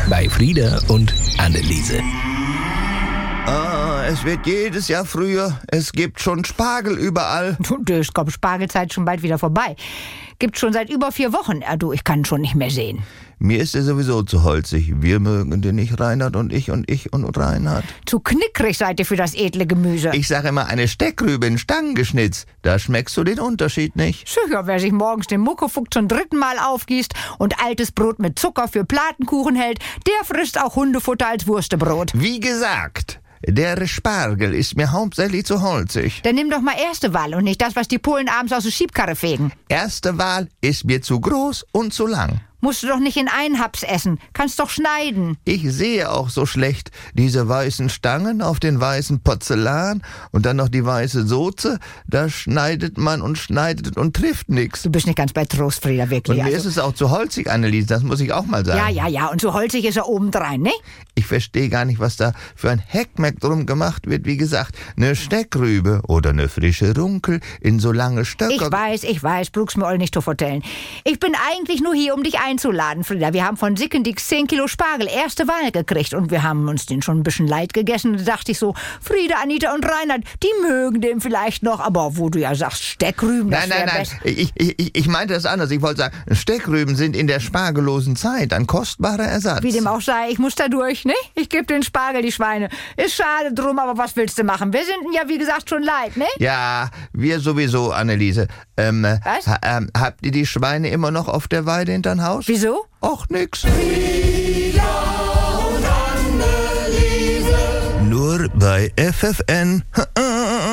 bei Frieda und Anneliese. Es wird jedes Jahr früher. Es gibt schon Spargel überall. Ich glaube, Spargelzeit schon bald wieder vorbei. Gibt schon seit über 4 Wochen. Ja, du, ich kann schon nicht mehr sehen. Mir ist er sowieso zu holzig. Wir mögen den nicht, Reinhard und ich und Reinhard. Zu knickrig seid ihr für das edle Gemüse. Ich sage immer, eine Steckrübe in Stangen geschnitzt. Da schmeckst du den Unterschied nicht. Sicher, wer sich morgens den Muckefuck zum 3. Mal aufgießt und altes Brot mit Zucker für Platenkuchen hält, der frisst auch Hundefutter als Wurstebrot. Wie gesagt, der Spargel ist mir hauptsächlich zu holzig. Dann nimm doch mal erste Wahl und nicht das, was die Polen abends aus der Schiebkarre fegen. Erste Wahl ist mir zu groß und zu lang. Musst du doch nicht in einen Haps essen. Kannst doch schneiden. Ich sehe auch so schlecht. Diese weißen Stangen auf den weißen Porzellan und dann noch die weiße Soße. Da schneidet man und trifft nichts. Du bist nicht ganz bei Trost, Frieda, wirklich. Und mir ist es auch zu holzig, Anneliese, das muss ich auch mal sagen. Ja, und so holzig ist er obendrein, ne? Ich verstehe gar nicht, was da für ein Heckmeck drum gemacht wird. Wie gesagt, eine Steckrübe oder eine frische Runkel in so lange Stöcke. Ich weiß, brauchst mir all nicht zu vertellen. Ich bin eigentlich nur hier, um dich einzuladen, Frieda. Wir haben von Sickendix 10 Kilo Spargel erste Wahl gekriegt und wir haben uns den schon ein bisschen leid gegessen. Da dachte ich so, Frieda, Anita und Reinhard, die mögen den vielleicht noch, aber wo du ja sagst, Steckrüben, das Nein. Ich meinte das anders. Ich wollte sagen, Steckrüben sind in der spargellosen Zeit ein kostbarer Ersatz. Wie dem auch sei, ich muss da durch, ne? Ich gebe den Spargel, die Schweine. Ist schade drum, aber was willst du machen? Wir sind ja, wie gesagt, schon leid, ne? Ja, wir sowieso, Anneliese. Was? Habt ihr die Schweine immer noch auf der Weide hinterm Haus? Wieso? Och, nix. Frieda und Anneliese. Nur bei FFN.